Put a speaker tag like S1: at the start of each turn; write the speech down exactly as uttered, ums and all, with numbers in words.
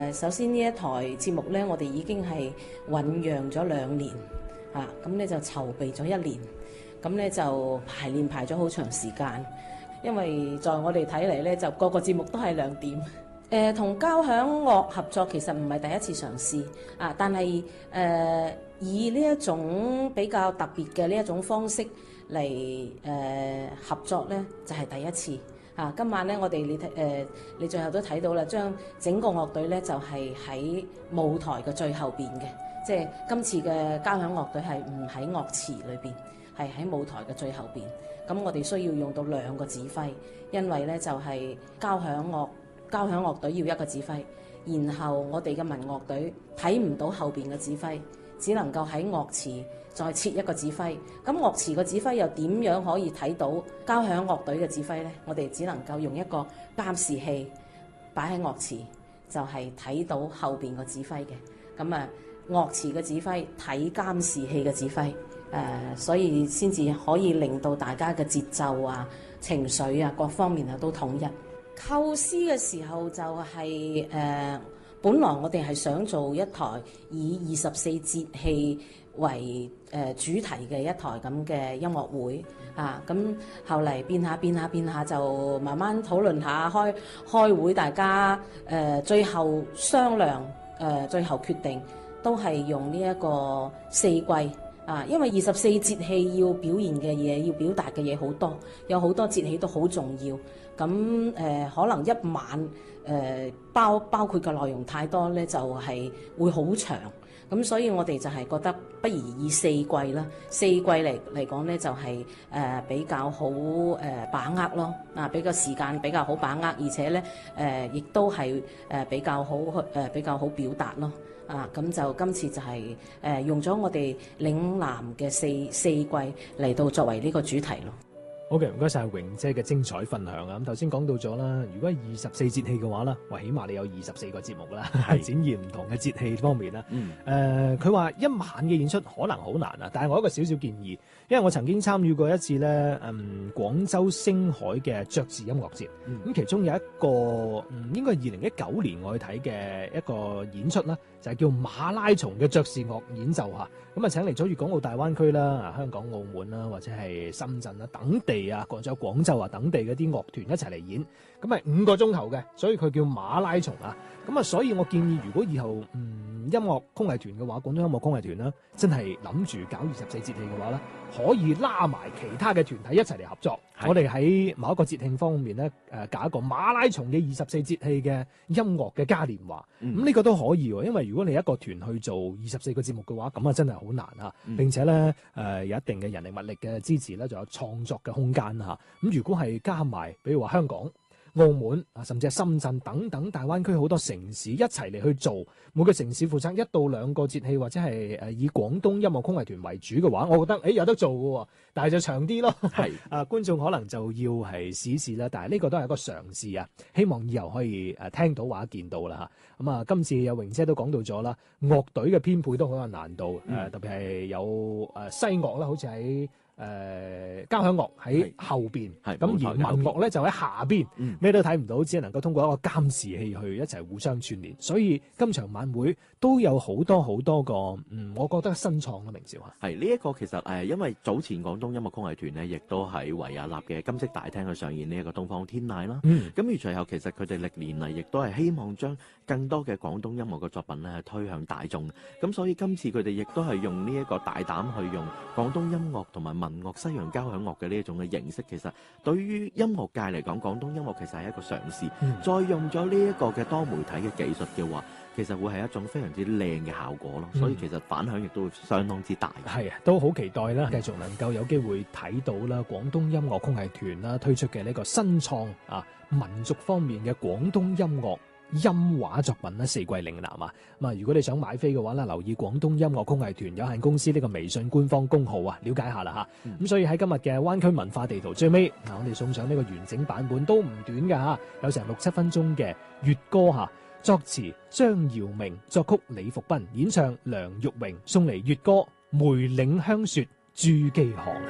S1: 誒，首先呢一台節目呢，我哋已經係醖釀咗兩年，啊，咁咧就籌備咗一年，咁咧就排練排咗好長時間，因為在我哋睇嚟呢，就個個節目都係亮點。誒、呃，同交響樂合作其實唔係第一次嘗試，啊，但係誒、呃、以呢一種比較特別嘅呢一種方式嚟誒、呃、合作呢，就係、是、第一次。啊！今晚咧，我哋你睇誒，你最後都睇到啦，將整個樂隊咧就係、是、喺舞台嘅最後邊嘅，即係今次嘅交響樂隊係唔喺樂池裏邊，係喺舞台嘅最後邊。咁我哋需要用到兩個指揮，因為咧就係、是、交響樂交響樂隊要一個指揮，然後我哋嘅民樂隊睇唔到後邊嘅指揮，只能夠喺樂池再設一個指揮，咁樂池個指揮又點樣可以睇到交響樂隊嘅指揮呢？我哋只能夠用一個監視器擺喺樂池，就係、是、睇到後邊個指揮嘅。咁啊，樂池嘅指揮睇監視器嘅指揮，誒、呃，所以先至可以令到大家嘅節奏啊、情緒啊各方面啊都統一。構思嘅時候就係、是、誒。呃本來我哋係想做一台以二十四節氣為誒主題嘅一台咁嘅音樂會啊，咁後嚟變下變下變下就慢慢討論下，開開會，大家誒、呃、最後商量誒、呃、最後決定都係用呢一個四季啊，因為二十四節氣要表現嘅嘢，要表達嘅嘢好多，有好多節氣都好重要。咁誒、呃、可能一晚誒、呃、包包括嘅內容太多咧，就係、是、會好長。咁所以我哋就係覺得不如以四季啦，四季嚟嚟講咧就係、是、誒、呃、比較好誒、呃、把握咯，啊比較時間比較好把握，而且咧誒亦都係誒比較好誒、呃、比較好表達咯。啊咁就今次就係、是、誒、呃、用咗我哋嶺南嘅四四季嚟到作為呢個主題咯。
S2: 好嘅，唔該晒榮姐嘅精彩分享啊！咁頭先講到咗啦，如果係二十四節氣嘅話啦，喂，起碼你有二十四個節目啦，係展現唔同嘅節氣方面啦。嗯，誒、呃，佢話一晚嘅演出可能好難啊，但係我有一個少少建議，因為我曾經參與過一次咧，嗯，廣州星海嘅爵士音樂節，咁、嗯、其中有一個，嗯，應該係二零一九年我去睇嘅一個演出啦，就係、是、叫馬拉松嘅爵士樂演奏嚇，咁啊請嚟咗粵港澳大灣區啦、香港、澳門啦，或者係深圳啦等地啊，仲有廣州啊等地嗰啲樂團一齊嚟演，咁係五個鐘頭嘅，所以佢叫馬拉松啊。咁啊，所以我建議如果以後嗯音樂工藝團嘅話，廣東音樂工藝團啦，真係諗住搞二十四節氣嘅話咧，可以拉埋其他嘅團體一齊嚟合作。我哋喺某一個節慶方面咧，誒搞一個馬拉松嘅二十四節氣嘅音樂嘅嘉年華，咁、嗯、呢、這個都可以喎。因為如果你一個團去做二十四個節目嘅話，咁啊真係好難啊、嗯。並且咧誒、呃、有一定嘅人力物力嘅支持咧，仲有創作嘅空間嚇。咁如果係加埋，比如話香港、澳門啊，甚至係深圳等等大灣區好多城市一齊嚟去做，每個城市負責一到兩個節氣，或者係誒以廣東音樂工藝團為主嘅話，我覺得誒有得做嘅，但係就長啲咯。係啊，觀眾可能就要係試試啦。但係呢個都係一個嘗試啊，希望以後可以誒聽到或者見到啦嚇。咁啊，今次有榮姐都講到咗啦，樂隊嘅編配都好有難度，誒、嗯、特別係有誒西樂啦，好似喺。誒、呃、交響樂喺後邊，咁而民樂咧就喺下邊，咩、嗯、都睇唔到，只係能夠通過一個監視器去一齊互相串聯。所以今場晚會都有好多好多個，嗯，我覺得新創嘅名字啊。
S3: 係呢一個其實誒、呃，因為早前廣東音樂工藝團呢，亦都喺維也納嘅金色大廳去上演呢一個東方天籟啦。咁、嗯、而隨後其實佢哋歷年嚟亦都係希望將更多嘅廣東音樂嘅作品咧推向大眾。咁所以今次佢哋亦都係用呢一個大膽去用廣東音樂同埋民樂西洋交響樂嘅呢一種嘅形式，其實對於音樂界嚟講，廣東音樂其實係一個嘗試、嗯、再用咗呢一個嘅多媒體嘅技術嘅話，其實會係一種非常之靚嘅效果咯、嗯、所以其實反響亦都會相當之大。係啊，都好期待啦，繼續能夠有機會睇到啦廣東音樂工藝團啦推出嘅呢個新創啊民族方面嘅廣東音樂音畫作品啦，四季嶺南啊！咁啊，如果你想買飛嘅話咧，留意廣東音樂工藝團有限公司呢個微信官方公號啊，了解下啦吓。咁、嗯、所以喺今日嘅灣區文化地圖最尾，嗱我哋送上呢個完整版本都唔短噶吓，有成六七分鐘嘅粵歌吓，作詞張耀明，作曲李福斌，演唱梁玉榮，送嚟粵歌《梅嶺香雪珠璣巷》。